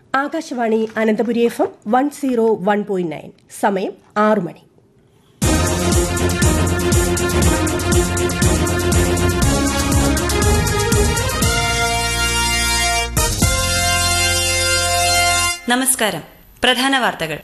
Akashvani Ananthapuri FM 101.9. സമയം 6 മണി. നമസ്കാരം. പ്രധാന വാർത്തകൾ.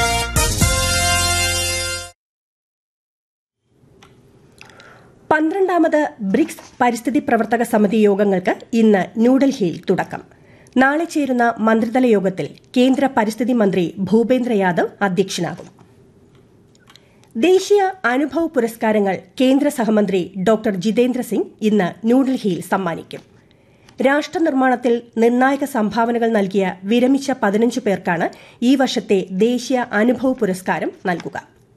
പന്ത്രണ്ടാമത് ബ്രിക്സ് പരിസ്ഥിതി പ്രവർത്തക സമിതി യോഗങ്ങൾക്ക് ഇന്ന് ന്യൂഡൽഹിയിൽ തുടക്കം. നാളെ ചേരുന്ന മന്ത്രിതല യോഗത്തിൽ കേന്ദ്ര പരിസ്ഥിതി മന്ത്രി ഭൂപേന്ദ്ര യാദവ് അധ്യക്ഷനാകും. ദേശീയ അനുഭവ് പുരസ്കാരങ്ങൾ കേന്ദ്ര സഹമന്ത്രി ഡോക്ടർ ജിതേന്ദ്ര സിംഗ് ഇന്ന് ന്യൂഡൽഹിയിൽ സമ്മാനിക്കും. രാഷ്ട്രനിർമ്മാണത്തിൽ നിർണായക സംഭാവനകൾ നൽകിയ വിരമിച്ച 15 പേർക്കാണ് ഈ വർഷത്തെ ദേശീയ അനുഭവ് പുരസ്കാരം നൽകുക.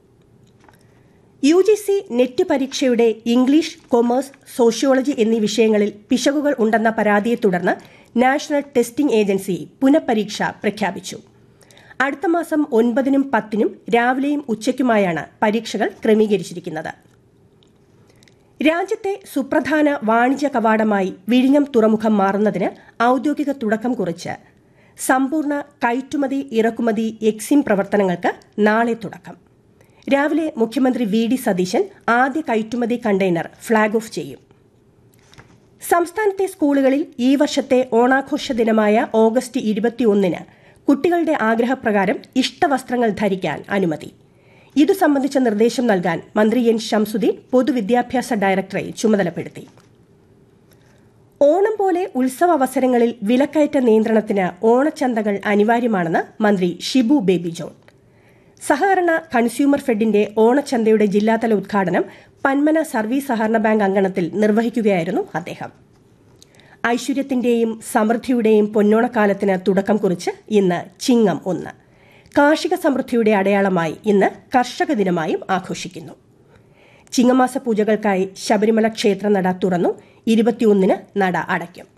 UGC നെറ്റ് പരീക്ഷയുടെ ഇംഗ്ലീഷ്, കൊമേഴ്സ്, സോഷ്യോളജി എന്നീ വിഷയങ്ങളിൽ പിശകുകൾ ഉണ്ടെന്ന പരാതിയെ തുടർന്ന് നാഷണൽ ടെസ്റ്റിംഗ് ഏജൻസി പുനഃപരീക്ഷ പ്രഖ്യാപിച്ചു. അടുത്ത മാസം 9-നും 10-നും രാവിലെയും ഉച്ചയ്ക്കുമായാണ് പരീക്ഷകൾ ക്രമീകരിച്ചിരിക്കുന്നത്. രാജ്യത്തെ സുപ്രധാന വാണിജ്യ കവാടമായി വിഴിഞ്ഞം തുറമുഖം മാറുന്നതിന് ഔദ്യോഗിക തുടക്കം കുറിച്ച് സമ്പൂർണ്ണ കയറ്റുമതി ഇറക്കുമതി എക്സിം പ്രവർത്തനങ്ങൾക്ക് നാളെ തുടക്കം. രാവിലെ മുഖ്യമന്ത്രി VD സതീശൻ ആദ്യ കയറ്റുമതി കണ്ടെയ്നർ ഫ്ളാഗ് ഓഫ് ചെയ്യും. സംസ്ഥാനത്തെ സ്കൂളുകളിൽ ഈ വർഷത്തെ ഓണാഘോഷ ദിനമായ ഓഗസ്റ്റ് 21-ന് കുട്ടികളുടെ ആഗ്രഹപ്രകാരം ഇഷ്ടവസ്ത്രങ്ങൾ ധരിക്കാൻ അനുമതി. ഇതു സംബന്ധിച്ച നിർദ്ദേശം നൽകാൻ മന്ത്രി N. ശംസുദ്ദീൻ പൊതുവിദ്യാഭ്യാസ ഡയറക്ടറെ ചുമതലപ്പെടുത്തി. ഓണം പോലെ ഉത്സവ അവസരങ്ങളിൽ വിലക്കയറ്റ നിയന്ത്രണത്തിന് ഓണച്ചന്തകൾ അനിവാര്യമാണെന്ന് മന്ത്രി ഷിബു ബേബി ജോൺ. സഹകരണ കൺസ്യൂമർ ഫെഡിന്റെ ഓണച്ചന്തയുടെ ജില്ലാതല ഉദ്ഘാടനം പന്മന സർവീസ് സഹകരണ ബാങ്ക് അങ്കണത്തിൽ നിർവഹിക്കുകയായിരുന്നു അദ്ദേഹം. ഐശ്വര്യത്തിന്റെയും സമൃദ്ധിയുടെയും പൊന്നോണക്കാലത്തിന് തുടക്കം കുറിച്ച് ഇന്ന് ചിങ്ങം 1. കാർഷിക സമൃദ്ധിയുടെ അടയാളമായി ഇന്ന് കർഷക ദിനമായും ആഘോഷിക്കുന്നു. ചിങ്ങമാസ പൂജകൾക്കായി ശബരിമല ക്ഷേത്രനട തുറന്നു. 21-ന് നട അടയ്ക്കും.